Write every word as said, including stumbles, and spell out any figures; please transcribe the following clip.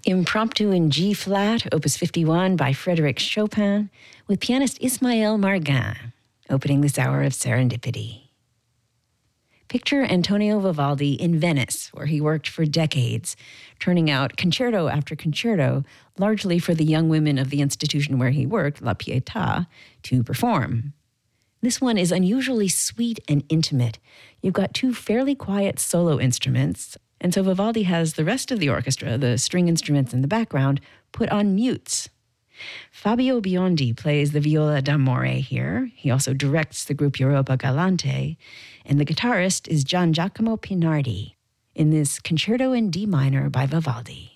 Impromptu in G-flat, opus fifty-one by Frédéric Chopin, with pianist Ismaël Margin, opening this hour of Serendipity. Picture Antonio Vivaldi in Venice, where he worked for decades, turning out concerto after concerto, largely for the young women of the institution where he worked, La Pietà, to perform. This one is unusually sweet and intimate. You've got two fairly quiet solo instruments, and so Vivaldi has the rest of the orchestra, the string instruments in the background, put on mutes. Fabio Biondi plays the viola d'amore here. He also directs the group Europa Galante, and the guitarist is Gian Giacomo Pinardi in this concerto in D minor by Vivaldi.